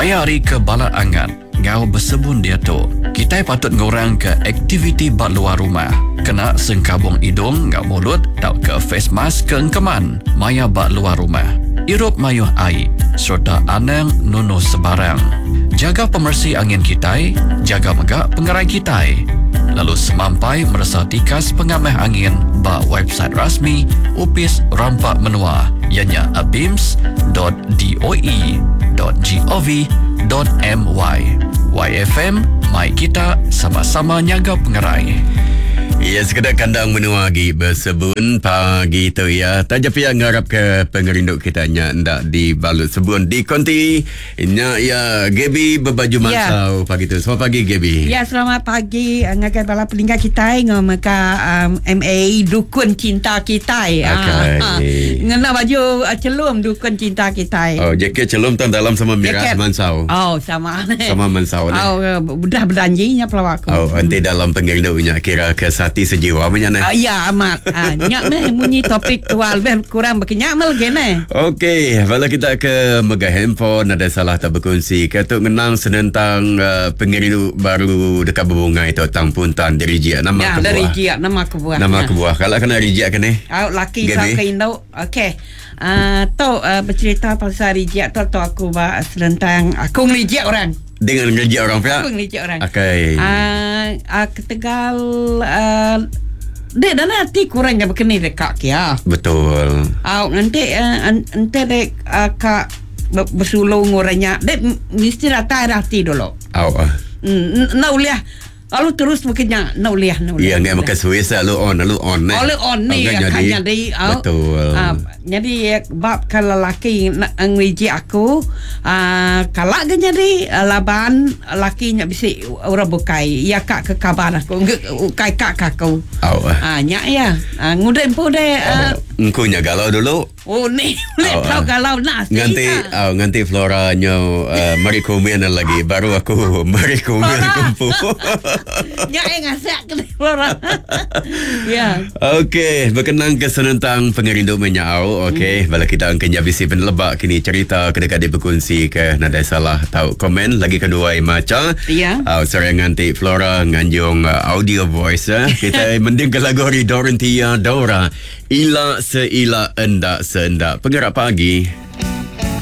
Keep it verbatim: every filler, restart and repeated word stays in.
Mayari ke bala angan, ngau bersebun dia tu. Kita patut ngorang ke aktiviti bat luar rumah. Kena sengkabung hidung ngau mulut, tau ke face mask ke engkeman. Maya bat luar rumah. Irup mayuh air, serta anang nunuh sebarang. Jaga pemersih angin kita, jaga megak pengerai kita. Lalu semampai merasa tikas pengamah angin ba website rasmi Upis Rampak Menua, ianya abims dot doe dot gov dot my. Y F M, mai kita sama-sama nyaga pengerai. Ya, sekedar kandang menua lagi bersebun pagi tu ya. Tak japa yang ngarap ke pengerinduk kita nya ndak dibalut sebun di konti. Nya ya Gaby berbaju mansau ya. Pagi tu. Selamat pagi Gaby. Ya, selamat pagi ngagai bala pelingga kita ngomaka um, M A Dukun Cinta Kita. Okay. Ah, ngena baju uh, celum Dukun Cinta Kita. Oh, jaket celum tan dalam sama miras mansau. Oh, sama. Sama mansau ni. Oh, budah berjanjinya pelawak. Oh, nanti dalam pengerinduknya kira ke sati sejiwa punya ni. Uh, ya amat. Ah, nyak meh bunyi topik tual ben kurang berkenyak mel gene. Okey, kalau kita ke megah handphone ada salah tak berkongsi kata ngenang senentang uh, pengerindu baru dekat berbunga itu tang puntan dari Jia nama ya, kebuah. Dari Jia nama kebuah. Nama ya. kebuah. Kalau kena Rijia kene. Oh, laki saya ke Indo. Okey. Uh, tu uh, bercerita pasal Rijia tu tu aku bahas tentang aku Rijia orang. Dengan Rijia orang pula. Aku Rijia orang. Okey. Ah, uh, ke Tegal uh, dek dan nanti kurangnya berkeni dekat kia. Betul. Ah, uh, nanti uh, nanti dek uh, kak bersulung orangnya. Dek mesti rata rati dulu. Aw. Hmm, nak uliah. Lalu terus bekerja nak uliah nak uliah. Iya, nggak makan Swiss lalu on lalu on ni. Lalu on ni kan jadi. Betul. Uh, jadi bab kalau laki ngiji aku uh, kalau kan jadi uh, laban laki nya bisa orang bukai ya kak ke kabar aku ukai kak aku. Aw. Ah nya ya. Uh, ngudai pun deh. Engkau nya galau dulu. Oh ni boleh tahu galau nak. Nganti oh, nganti Flora nyo uh, merikumen lagi baru aku merikumen kumpu. Ya ngasak ke Flora. Ya. Okey, berkenang ke senentang pengerindu menyau. Okey, hmm. bala kita angkan jabisi penelebak kini cerita kedekat dia berkongsi ke nada salah tahu komen lagi kedua maca. Ya. Oh, sorry nganti Flora nganjung uh, audio voice eh. Kita mending ke lagu hari Dorentia Dora. Ila seila endak seendak. Penggerak pagi.